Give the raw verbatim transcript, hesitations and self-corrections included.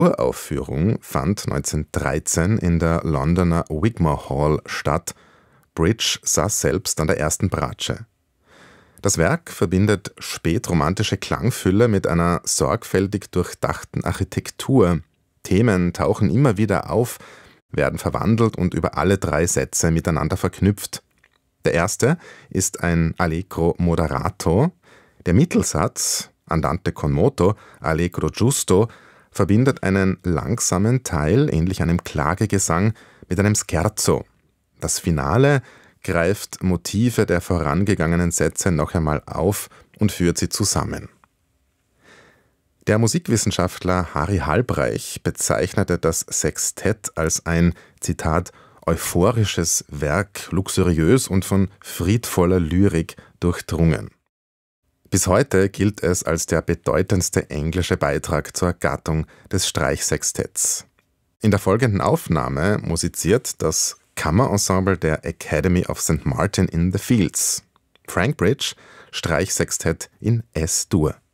Uraufführung fand neunzehnhundertdreizehn in der Londoner Wigmore Hall statt. Bridge saß selbst an der ersten Bratsche. Das Werk verbindet spätromantische Klangfülle mit einer sorgfältig durchdachten Architektur. Themen tauchen immer wieder auf, werden verwandelt und über alle drei Sätze miteinander verknüpft. Der erste ist ein Allegro moderato. Der Mittelsatz, Andante con moto, Allegro giusto, verbindet einen langsamen Teil, ähnlich einem Klagegesang, mit einem Scherzo. Das Finale greift Motive der vorangegangenen Sätze noch einmal auf und führt sie zusammen. Der Musikwissenschaftler Harry Halbreich bezeichnete das Sextett als ein, Zitat, euphorisches Werk, luxuriös und von friedvoller Lyrik durchdrungen. Bis heute gilt es als der bedeutendste englische Beitrag zur Gattung des Streichsextetts. In der folgenden Aufnahme musiziert das Kammerensemble der Academy of Saint Martin in the Fields. Frank Bridge, Streichsextett in Es-Dur.